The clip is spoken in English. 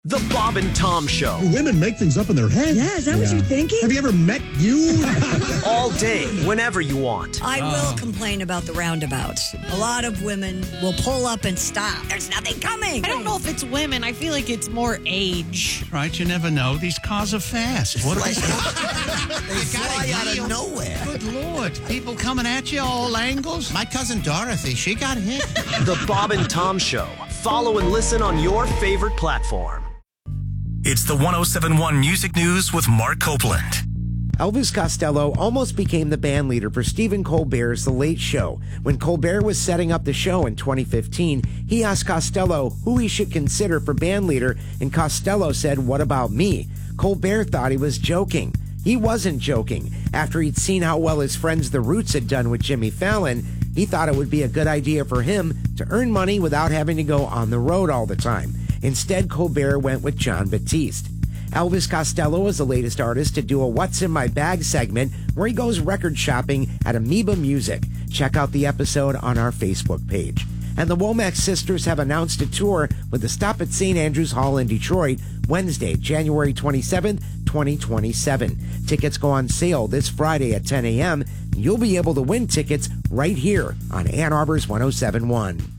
The Bob and Tom Show. Women make things up in their head. Yeah, is that what you're thinking? Have you ever met you? All day, whenever you want. I will complain about the roundabouts. A lot of women will pull up and stop. There's nothing coming. I don't know if it's women. I feel like it's more age. Right, you never know. These cars are fast. What They fly out of nowhere. Good Lord. People coming at you all angles. My cousin Dorothy, she got hit. The Bob and Tom Show. Follow and listen on your favorite platform. It's the 107.1 Music News with Mark Copeland. Elvis Costello almost became the band leader for Stephen Colbert's The Late Show. When Colbert was setting up the show in 2015, he asked Costello who he should consider for band leader, and Costello said, "What about me?" Colbert thought he was joking. He wasn't joking. After he'd seen how well his friends The Roots had done with Jimmy Fallon, he thought it would be a good idea for him to earn money without having to go on the road all the time. Instead, Colbert went with Jon Batiste. Elvis Costello is the latest artist to do a What's in My Bag segment where he goes record shopping at Amoeba Music. Check out the episode on our Facebook page. And the Womack sisters have announced a tour with the Stop at St. Andrews Hall in Detroit Wednesday, January 27th, 2027. Tickets go on sale this Friday at 10 a.m. You'll be able to win tickets right here on Ann Arbor's 107.1.